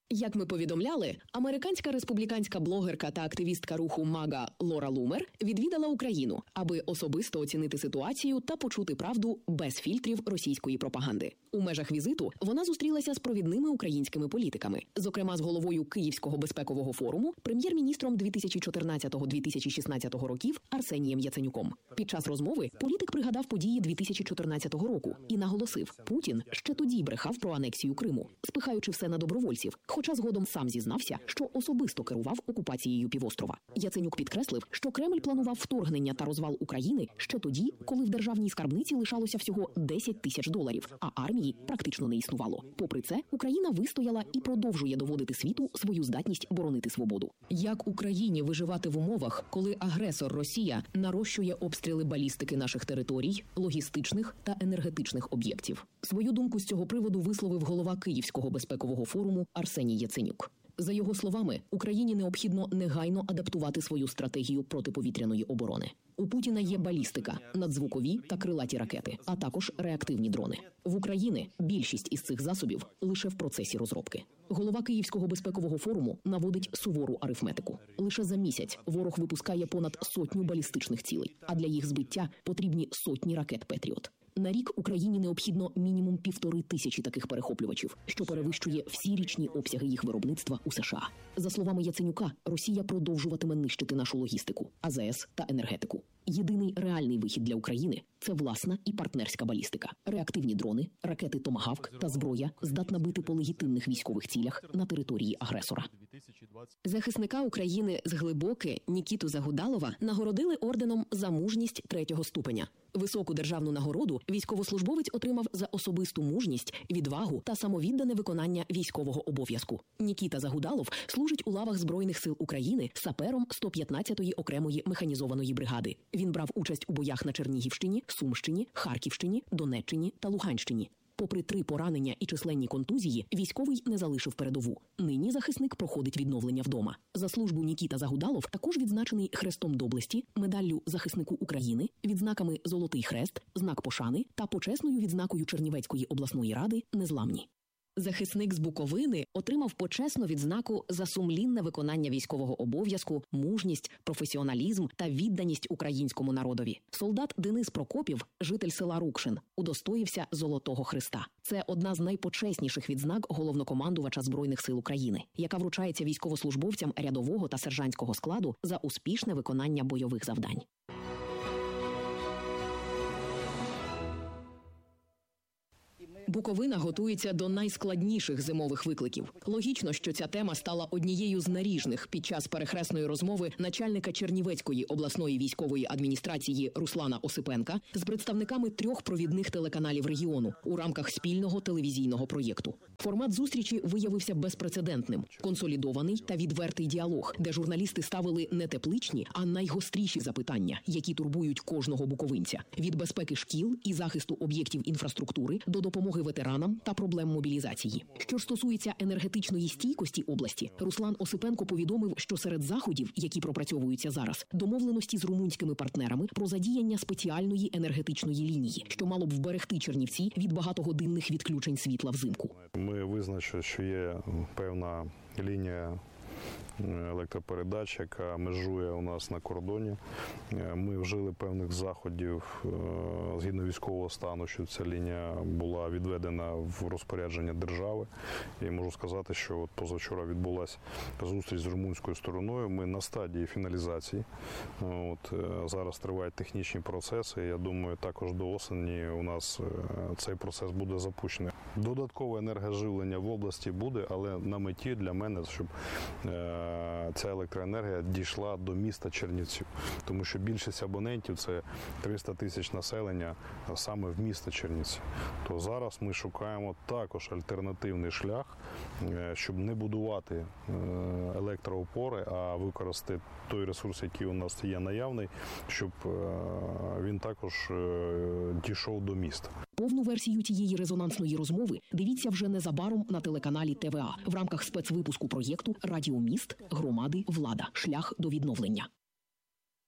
Як ми повідомляли, американська республіканська блогерка та активістка руху МАГА Лора Лумер відвідала Україну, аби особисто оцінити ситуацію та почути правду без фільтрів російської пропаганди. У межах візиту вона зустрілася з провідними українськими політиками, зокрема з головою Київського безпекового форуму, прем'єр-міністром 2014-2016 років Арсенієм Яценюком. Під час розмови політик пригадав події 2014 року і наголосив, Путін ще тоді брехав про анексію Криму, спихаючи все на добровольців, хоча згодом сам зізнався, що особисто керував окупацією півострова. Яценюк підкреслив, що Кремль планував вторгнення та розвал України ще тоді, коли в державній скарбниці лишалося всього $10 тисяч, а армії практично не існувало. Попри це, Україна вистояла і продовжує доводити світу свою здатність боронити свободу. Як Україні виживати в умовах, коли агресор Росія нарощує обстріли балістики наших територій, логістичних та енергетичних об'єктів? Свою думку з цього приводу висловив голова Київського безпекового форуму Арсеній Яценюк. За його словами, Україні необхідно негайно адаптувати свою стратегію протиповітряної оборони. У Путіна є балістика, надзвукові та крилаті ракети, а також реактивні дрони. В Україні більшість із цих засобів лише в процесі розробки. Голова Київського безпекового форуму наводить сувору арифметику. Лише за місяць ворог випускає понад 100 балістичних цілей, а для їх збиття потрібні сотні ракет «Петріот». На рік Україні необхідно мінімум 1500 таких перехоплювачів, що перевищує всі річні обсяги їх виробництва у США. За словами Яценюка, Росія продовжуватиме нищити нашу логістику, АЗС та енергетику. Єдиний реальний вихід для України – це власна і партнерська балістика, реактивні дрони, ракети «Томагавк» та зброя, здатна бити по легітимних військових цілях на території агресора. Захисника України з Глибоки Нікіту Загудалова нагородили орденом «За мужність 3-го ступеня». Високу державну нагороду військовослужбовець отримав за особисту мужність, відвагу та самовіддане виконання військового обов'язку. Нікіта Загудалов служить у лавах Збройних сил України сапером 115-ї окремої механізованої бригади. Він брав участь у боях на Чернігівщині, Сумщині, Харківщині, Донеччині та Луганщині. Попри 3 поранення і численні контузії, військовий не залишив передову. Нині захисник проходить відновлення вдома. За службу Нікіта Загудалов також відзначений Хрестом Доблесті, медаллю захиснику України, відзнаками «Золотий хрест», «Знак пошани» та почесною відзнакою Чернівецької обласної ради «Незламні». Захисник з Буковини отримав почесну відзнаку за сумлінне виконання військового обов'язку, мужність, професіоналізм та відданість українському народові. Солдат Денис Прокопів, житель села Рукшин, удостоївся Золотого Хреста. Це одна з найпочесніших відзнак головнокомандувача Збройних сил України, яка вручається військовослужбовцям рядового та сержантського складу за успішне виконання бойових завдань. Буковина готується до найскладніших зимових викликів. Логічно, що ця тема стала однією з наріжних під час перехресної розмови начальника Чернівецької обласної військової адміністрації Руслана Осипенка з представниками 3 провідних телеканалів регіону у рамках спільного телевізійного проєкту. Формат зустрічі виявився безпрецедентним, консолідований та відвертий діалог, де журналісти ставили не тепличні, а найгостріші запитання, які турбують кожного буковинця – від безпеки шкіл і захисту об'єктів інфраструктури до допомоги ветеранам та проблем мобілізації. Що ж стосується енергетичної стійкості області, Руслан Осипенко повідомив, що серед заходів, які пропрацьовуються зараз, домовленості з румунськими партнерами про задіяння спеціальної енергетичної лінії, що мало б вберегти Чернівці від багатогодинних відключень світла взимку. Ми визначили, що є певна лінія електропередач, яка межує у нас на кордоні. Ми вжили певних заходів згідно військового стану, що ця лінія була відведена в розпорядження держави. І можу сказати, що от позавчора відбулася зустріч з румунською стороною. Ми на стадії фіналізації. Зараз тривають технічні процеси. Я думаю, також до осені у нас цей процес буде запущений. Додаткове енергоживлення в області буде, але на меті для мене, щоб ця електроенергія дійшла до міста Чернівців. Тому що більшість абонентів – це 300 тисяч населення саме в місто Чернівці. То зараз ми шукаємо також альтернативний шлях, щоб не будувати електроопори, а використати той ресурс, який у нас є наявний, щоб він також дійшов до міста. Повну версію цієї резонансної розмови дивіться вже незабаром на телеканалі ТВА в рамках спецвипуску проєкту «Радіо міст. Громади. Влада. Шлях до відновлення».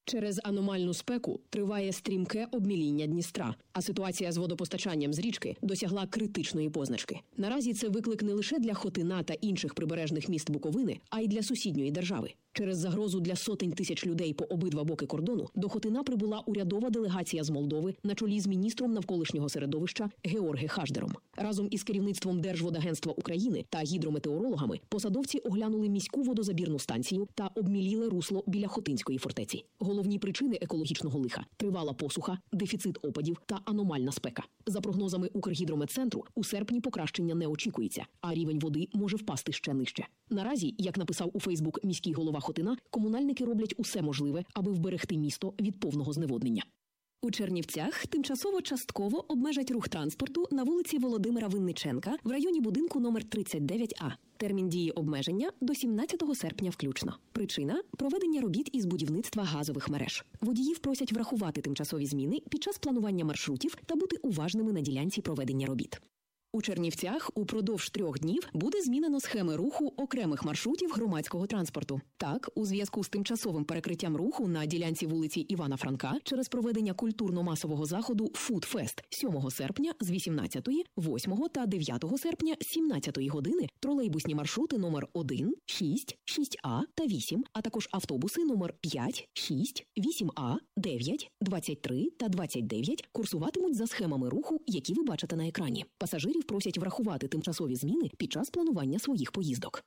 Через аномальну спеку триває стрімке обміління Дністра, а ситуація з водопостачанням з річки досягла критичної позначки. Наразі це виклик не лише для Хотина та інших прибережних міст Буковини, а й для сусідньої держави. Через загрозу для сотень тисяч людей по обидва боки кордону до Хотина прибула урядова делегація з Молдови на чолі з міністром навколишнього середовища Георге Хаждером. Разом із керівництвом Держводагентства України та гідрометеорологами посадовці оглянули міську водозабірну станцію та обміліле русло біля Хотинської фортеці. Головні причини екологічного лиха – тривала посуха, дефіцит опадів та аномальна спека. За прогнозами Укргідрометцентру, у серпні покращення не очікується, а рівень води може впасти ще нижче. Наразі, як написав у Фейсбук міський голова Хотина, комунальники роблять усе можливе, аби вберегти місто від повного зневоднення. У Чернівцях тимчасово-частково обмежать рух транспорту на вулиці Володимира Винниченка в районі будинку номер 39А. Термін дії обмеження – до 17 серпня включно. Причина – проведення робіт із будівництва газових мереж. Водіїв просять врахувати тимчасові зміни під час планування маршрутів та бути уважними на ділянці проведення робіт. У Чернівцях упродовж 3 днів буде змінено схеми руху окремих маршрутів громадського транспорту. Так, у зв'язку з тимчасовим перекриттям руху на ділянці вулиці Івана Франка через проведення культурно-масового заходу «Фудфест» 7 серпня з 18-ї, 8 та 9 серпня з 17-ї години тролейбусні маршрути номер 1, 6, 6А та 8, а також автобуси номер 5, 6, 8А, 9, 23 та 29 курсуватимуть за схемами руху, які ви бачите на екрані. Пасажирів просять врахувати тимчасові зміни під час планування своїх поїздок.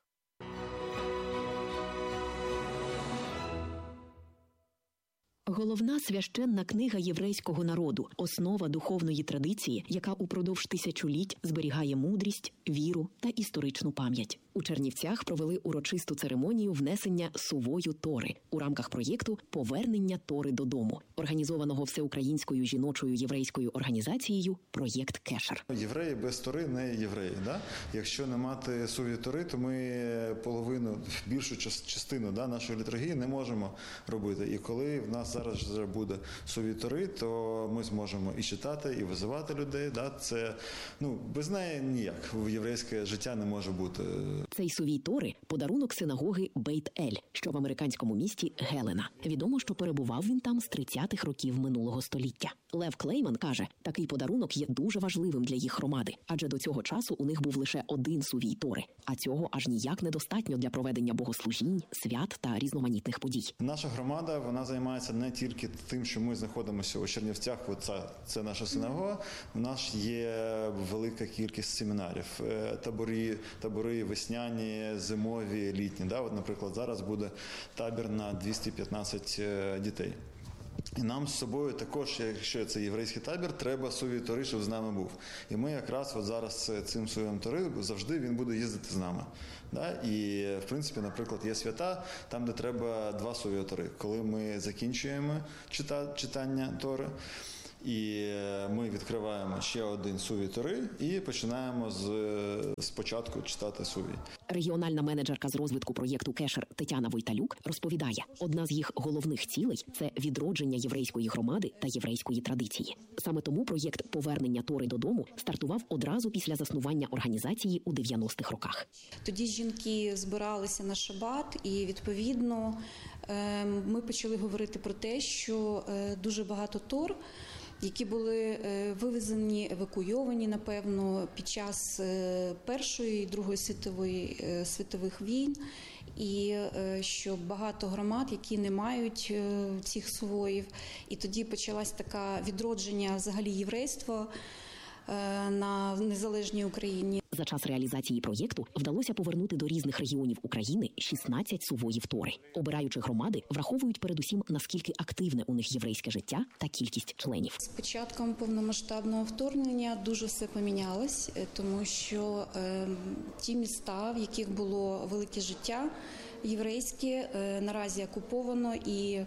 Головна священна книга єврейського народу – основа духовної традиції, яка упродовж тисячоліть зберігає мудрість, віру та історичну пам'ять. У Чернівцях провели урочисту церемонію внесення сувою Тори у рамках проєкту «Повернення Тори додому», організованого Всеукраїнською жіночою єврейською організацією «Проєкт Кешер». Євреї без Тори не євреї. Да? Якщо не мати суві Тори, то ми половину, більшу частину нашої літургії не можемо робити. І коли в нас зараз вже буде суві Тори, то ми зможемо і читати, і визивати людей. Да? Це, без неї ніяк. Єврейське життя не може бути. Цей сувій Тори – подарунок синагоги Бейт-Ель, що в американському місті Гелена. Відомо, що перебував він там з 30-х років минулого століття. Лев Клейман каже, такий подарунок є дуже важливим для їх громади, адже до цього часу у них був лише один сувій Тори, а цього аж ніяк недостатньо для проведення богослужінь, свят та різноманітних подій. Наша громада, вона займається не тільки тим, що ми знаходимося у Чернівцях, це наша синагога, у нас є велика кількість семінарів, табори весняні, зимові, літні. Да? От, наприклад, зараз буде табір на 215 дітей. І нам з собою також, якщо це єврейський табір, треба сувій Тори, щоб з нами був. І ми якраз зараз цим сувієм Тори завжди він буде їздити з нами. Да? І, в принципі, наприклад, є свята, там, де треба 2 сувія Тори. Коли ми закінчуємо читання Тори, і ми відкриваємо ще один сувій Тори і починаємо спочатку читати сувій. Регіональна менеджерка з розвитку проєкту «Кешер» Тетяна Войталюк розповідає, одна з їх головних цілей – це відродження єврейської громади та єврейської традиції. Саме тому проєкт «Повернення Тори додому» стартував одразу після заснування організації у 90-х роках. Тоді жінки збиралися на шабат і, відповідно, ми почали говорити про те, що дуже багато Тор, які були вивезені, евакуйовані, напевно, під час Першої і Другої світових війн, і що багато громад, які не мають цих сувоїв. І тоді почалась така відродження взагалі єврейства на незалежній Україні. За час реалізації проєкту вдалося повернути до різних регіонів України 16 сувоїв Тори. Обираючи громади, враховують передусім, наскільки активне у них єврейське життя та кількість членів. З початком повномасштабного вторгнення дуже все помінялось, тому що ті міста, в яких було велике життя єврейське, наразі окуповано, і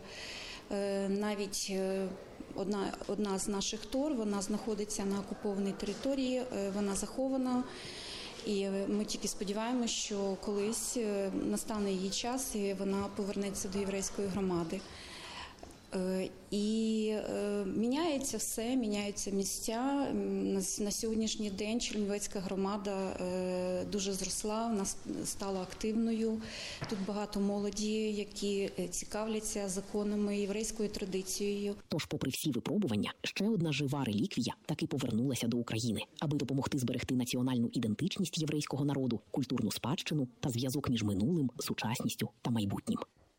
навіть одна з наших Тор, вона знаходиться на окупованій території, вона захована. І ми тільки сподіваємося, що колись настане її час і вона повернеться до єврейської громади. І міняється все, міняються місця. На сьогоднішній день Чернівецька громада дуже зросла, вона стала активною. Тут багато молоді, які цікавляться законами, єврейською традицією. Тож, попри всі випробування, ще одна жива реліквія таки повернулася до України, аби допомогти зберегти національну ідентичність єврейського народу, культурну спадщину та зв'язок між минулим, сучасністю та майбутнім.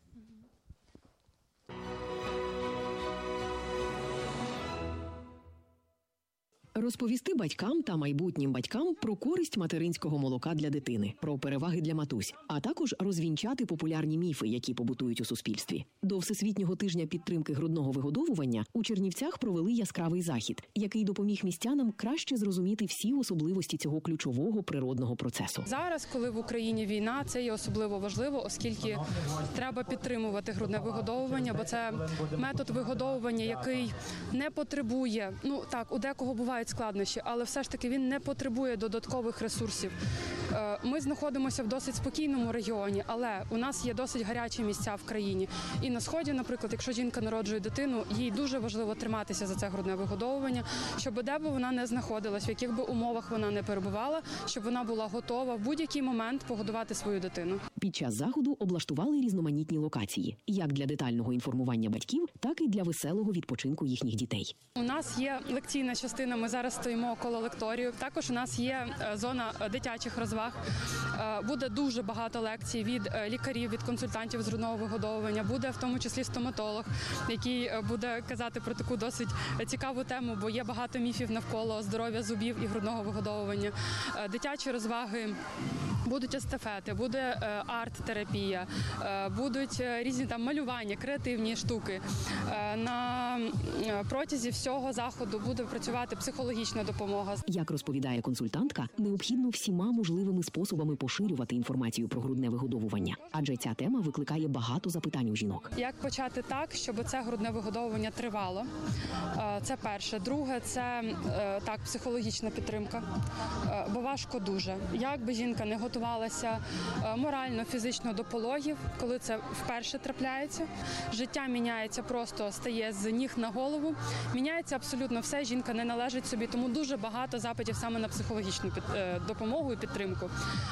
Розповісти батькам та майбутнім батькам про користь материнського молока для дитини, про переваги для матусь, а також розвінчати популярні міфи, які побутують у суспільстві. До Всесвітнього тижня підтримки грудного вигодовування у Чернівцях провели яскравий захід, який допоміг містянам краще зрозуміти всі особливості цього ключового природного процесу. Зараз, коли в Україні війна, це є особливо важливо, оскільки треба підтримувати грудне вигодовування, бо це метод вигодовування, який не потребує, у декого бувають складнощі, але все ж таки він не потребує додаткових ресурсів. Ми знаходимося в досить спокійному регіоні, але у нас є досить гарячі місця в країні. І на Сході, наприклад, якщо жінка народжує дитину, їй дуже важливо триматися за це грудне вигодовування, щоб де б вона не знаходилась, в яких би умовах вона не перебувала, щоб вона була готова в будь-який момент погодувати свою дитину. Під час заходу облаштували різноманітні локації, як для детального інформування батьків, так і для веселого відпочинку їхніх дітей. У нас є лекційна частина, ми зараз стоїмо коло лекторію. Також у нас є зона дитячих розваг. Буде дуже багато лекцій від лікарів, від консультантів з грудного вигодовування. Буде в тому числі стоматолог, який буде казати про таку досить цікаву тему, бо є багато міфів навколо здоров'я зубів і грудного вигодовування. Дитячі розваги, будуть естафети, буде арт-терапія, будуть різні малювання, креативні штуки. На протязі всього заходу буде працювати психологічна допомога. Як розповідає консультантка, необхідно всіма можливими способами поширювати інформацію про грудне вигодовування, адже ця тема викликає багато запитань у жінок. Як почати так, щоб це грудне вигодовування тривало? Це перше. Друге, це психологічна підтримка, бо важко дуже. Як би жінка не готувалася морально, фізично до пологів, коли це вперше трапляється, життя міняється, просто стає з ніг на голову, міняється абсолютно все, жінка не належить собі, тому дуже багато запитів саме на психологічну допомогу і підтримку.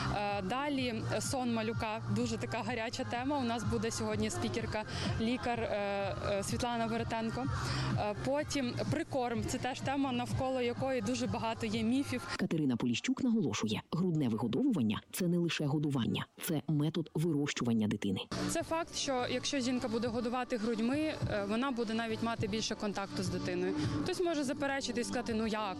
Далі сон малюка, дуже така гаряча тема. У нас буде сьогодні спікерка, лікар Світлана Веретенко. Потім прикорм, це теж тема, навколо якої дуже багато є міфів. Катерина Поліщук наголошує, грудне вигодовування – це не лише годування, це метод вирощування дитини. Це факт, що якщо жінка буде годувати грудьми, вона буде навіть мати більше контакту з дитиною. Хтось може заперечити і сказати,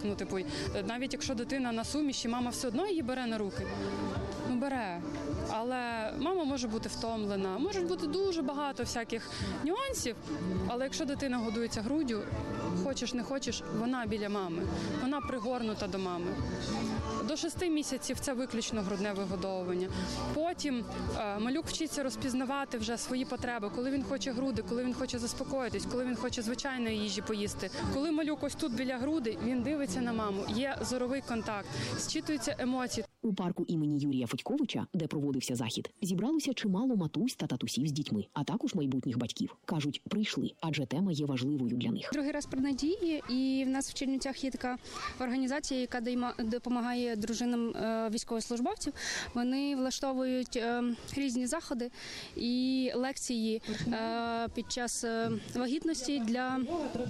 навіть якщо дитина на суміші, мама все одно її бере на руки. Бере. Але мама може бути втомлена, може бути дуже багато всяких нюансів, але якщо дитина годується груддю, хочеш не хочеш, вона біля мами, вона пригорнута до мами. До 6 місяців це виключно грудне вигодовування. Потім малюк вчиться розпізнавати вже свої потреби, коли він хоче груди, коли він хоче заспокоїтись, коли він хоче звичайної їжі поїсти. Коли малюк ось тут біля груди, він дивиться на маму, є зоровий контакт, зчитуються емоції. У парку імені Юрія Федьковича, де проводився захід, зібралося чимало матусь та татусів з дітьми, а також майбутніх батьків. Кажуть, прийшли, адже тема є важливою для них. Другий раз про надії, і в нас в Чернівцях є така організація, яка допомагає дружинам військовослужбовців. Вони влаштовують різні заходи і лекції під час вагітності для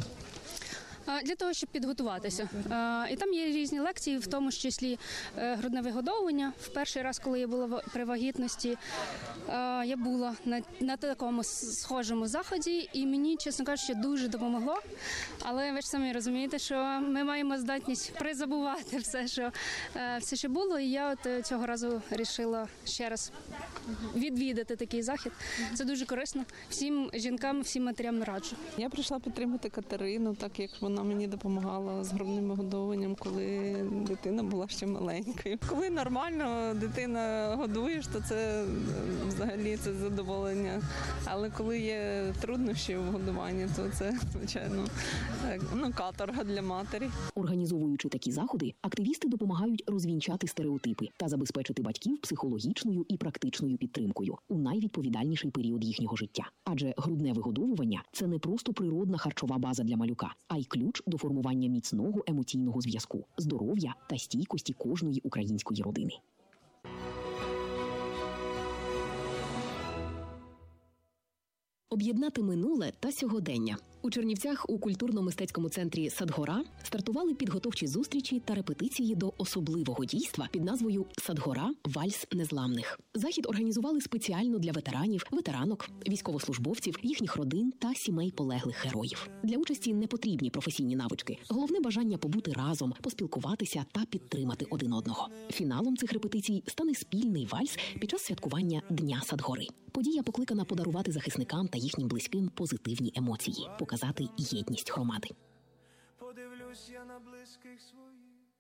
того, щоб підготуватися. І там є різні лекції, в тому числі грудне вигодовування. В перший раз, коли я була при вагітності, я була на такому схожому заході, і мені, чесно кажучи, дуже допомогло. Але ви ж самі розумієте, що ми маємо здатність призабувати все, що було. І я цього разу вирішила ще раз відвідати такий захід. Це дуже корисно. Всім жінкам, всім матерям раджу. Я прийшла підтримати Катерину, так як вона вона мені допомагала з грудним вигодовуванням, коли дитина була ще маленькою. Коли нормально дитина годуєш, то це взагалі це задоволення. Але коли є труднощі в годуванні, то це, звичайно, каторга для матері. Організовуючи такі заходи, активісти допомагають розвінчати стереотипи та забезпечити батьків психологічною і практичною підтримкою у найвідповідальніший період їхнього життя. Адже грудне вигодовування – це не просто природна харчова база для малюка, а й ключ до формування міцного емоційного зв'язку, здоров'я та стійкості кожної української родини. Об'єднати минуле та сьогодення. У Чернівцях у культурно-мистецькому центрі «Садгора» стартували підготовчі зустрічі та репетиції до особливого дійства під назвою «Садгора. Вальс незламних». Захід організували спеціально для ветеранів, ветеранок, військовослужбовців, їхніх родин та сімей полеглих героїв. Для участі не потрібні професійні навички. Головне бажання побути разом, поспілкуватися та підтримати один одного. Фіналом цих репетицій стане спільний вальс під час святкування Дня Садгори. Подія покликана подарувати захисникам та їхнім близьким позитивні емоції, показати єдність громади. Подивлюсь я на близьких своїх.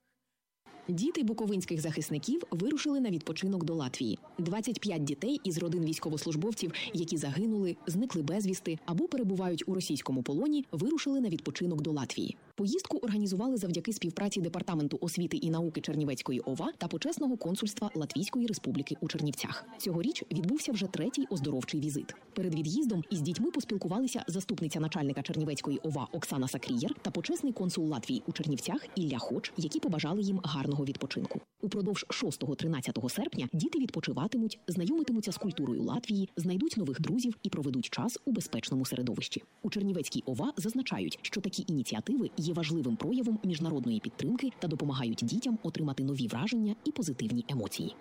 Діти буковинських захисників вирушили на відпочинок до Латвії. 25 дітей із родин військовослужбовців, які загинули, зникли безвісти або перебувають у російському полоні, вирушили на відпочинок до Латвії. Поїздку організували завдяки співпраці Департаменту освіти і науки Чернівецької ОВА та Почесного консульства Латвійської Республіки у Чернівцях. Цьогоріч відбувся вже третій оздоровчий візит. Перед від'їздом із дітьми поспілкувалися заступниця начальника Чернівецької ОВА Оксана Сакрієр та почесний консул Латвії у Чернівцях Ілля Хоч, які побажали їм гарного відпочинку. Упродовж 6-13 серпня діти відпочиватимуть, знайомитимуться з культурою Латвії, знайдуть нових друзів і проведуть час у безпечному середовищі. У Чернівецькій ОВА зазначають, що такі ініціативи є важливим проявом міжнародної підтримки та допомагають дітям отримати нові враження і позитивні емоції.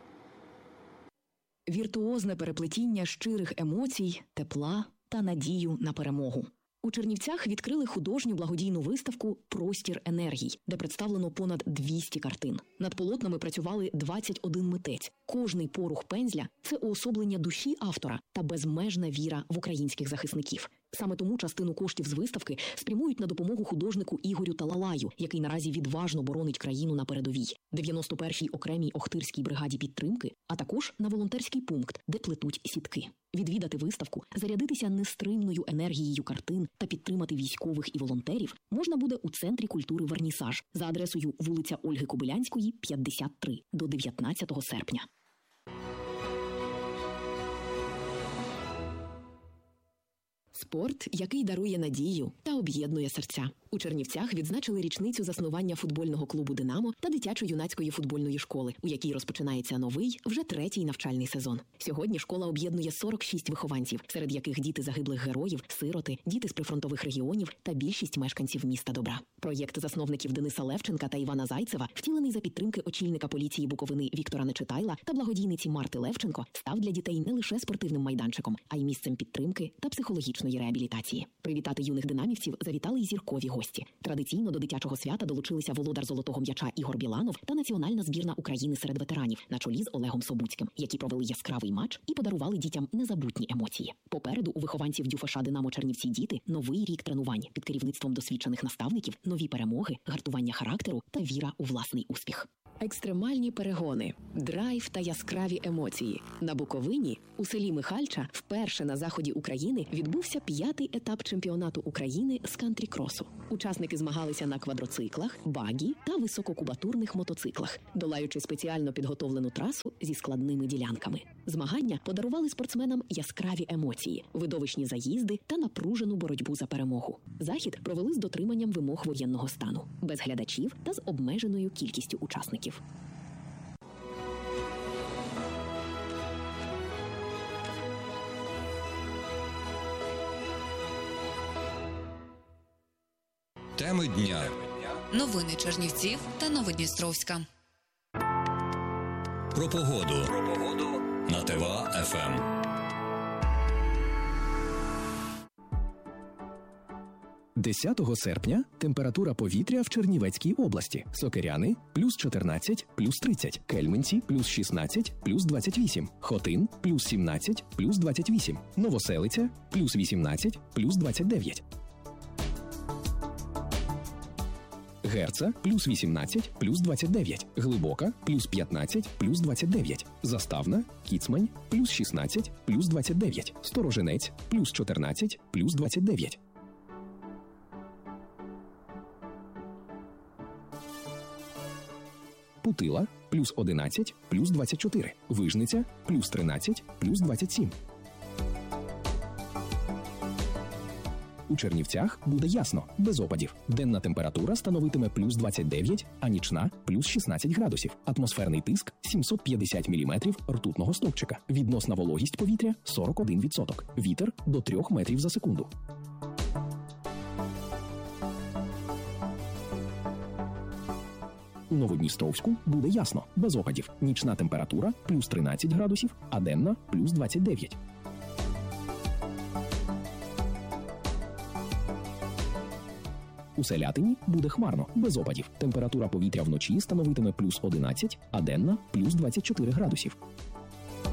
Віртуозне переплетіння щирих емоцій, тепла та надію на перемогу. У Чернівцях відкрили художню благодійну виставку «Простір енергій», де представлено понад 200 картин. Над полотнами працювали 21 митець. Кожний порух пензля – це уособлення душі автора та безмежна віра в українських захисників. Саме тому частину коштів з виставки спрямують на допомогу художнику Ігорю Талалаю, який наразі відважно боронить країну на передовій, 91-й окремій Охтирській бригаді підтримки, а також на волонтерський пункт, де плетуть сітки. Відвідати виставку, зарядитися нестримною енергією картин та підтримати військових і волонтерів можна буде у Центрі культури «Вернісаж» за адресою вулиця Ольги Кобилянської, 53, до 19 серпня. Спорт, який дарує надію та об'єднує серця. У Чернівцях відзначили річницю заснування футбольного клубу «Динамо» та дитячо-юнацької футбольної школи, у якій розпочинається новий, вже третій навчальний сезон. Сьогодні школа об'єднує 46 вихованців, серед яких діти загиблих героїв, сироти, діти з прифронтових регіонів та більшість мешканців міста Добра. Проєкт засновників Дениса Левченка та Івана Зайцева, втілений за підтримки очільника поліції Буковини Віктора Нечитайла та благодійниці Марти Левченко, став для дітей не лише спортивним майданчиком, а й місцем підтримки та психологічної реабілітації. Привітати юних динамівців завітали й зіркові гості. Традиційно до дитячого свята долучилися володар золотого м'яча Ігор Біланов та національна збірна України серед ветеранів на чолі з Олегом Собуцьким, які провели яскравий матч і подарували дітям незабутні емоції. Попереду у вихованців ДЮФШ «Динамо Чернівці діти» новий рік тренувань під керівництвом досвідчених наставників, нові перемоги, гартування характеру та віра у власний успіх. Екстремальні перегони, драйв та яскраві емоції. На Буковині, у селі Михальча, вперше на заході України відбувся 5-й етап чемпіонату України з кантрі-кросу. Учасники змагалися на квадроциклах, багі та висококубатурних мотоциклах, долаючи спеціально підготовлену трасу зі складними ділянками. Змагання подарували спортсменам яскраві емоції, видовищні заїзди та напружену боротьбу за перемогу. Захід провели з дотриманням вимог воєнного стану, без глядачів та з обмеженою кількістю учасників. Теми дня. Новини Чернівців та Новодністровська. Про погоду. На ТВА-ФМ. – 10 серпня температура повітря в Чернівецькій області. Сокиряни – плюс 14, плюс 30. Кельменці – плюс 16, плюс 28. Хотин – плюс 17, плюс 28. Новоселиця – плюс 18, плюс 29. Герца – плюс 18, плюс 29. Глибока – плюс 15, плюс 29. Заставна, Кіцмань – плюс 16, плюс 29. Сторожинець – плюс 14, плюс 29. Путила – плюс 11, плюс 24. Вижниця – плюс 13, плюс 27. У Чернівцях буде ясно, без опадів. Денна температура становитиме плюс 29, а нічна – плюс 16 градусів. Атмосферний тиск – 750 міліметрів ртутного стовпчика. Відносна вологість повітря – 41%. Вітер – до 3 метрів за секунду. У Новодністровську буде ясно, без опадів. Нічна температура – плюс 13 градусів, а денна – плюс 29. У Селятині буде хмарно, без опадів. Температура повітря вночі становитиме плюс 11, а денна – плюс 24 градусів.